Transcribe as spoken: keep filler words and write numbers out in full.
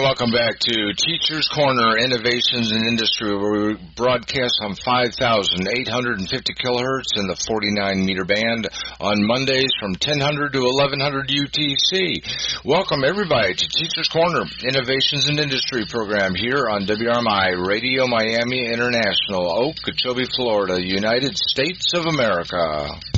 welcome back to Teachers Corner, Innovations in Industry, where we broadcast on five thousand eight hundred fifty kilohertz in the forty-nine meter band on Mondays from ten hundred to eleven hundred U T C. Welcome, everybody, to Teachers Corner, Innovations in Industry program here on W R M I Radio Miami International, Okeechobee, Florida, United States of America.